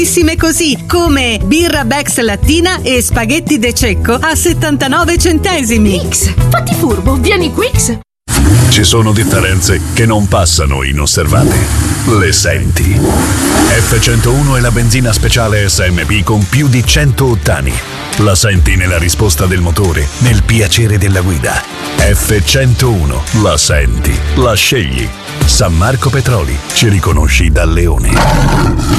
così come birra Bex lattina e spaghetti De Cecco a 79 centesimi. Quicks, fatti furbo, vieni Quicks. Ci sono differenze che non passano inosservate. Le senti. F101 è la benzina speciale SMP con più di 100 ottani. La senti nella risposta del motore, nel piacere della guida. F101, la senti, la scegli. San Marco Petroli, ci riconosci da Leone.